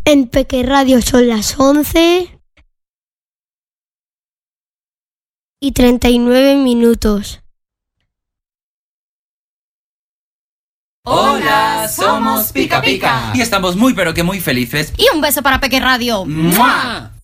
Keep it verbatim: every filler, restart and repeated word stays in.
En Peque Radio son las once y treinta y nueve minutos. Hola, somos Pica Pica. Y estamos muy pero que muy felices. Y un beso para Peque Radio. ¡Mua!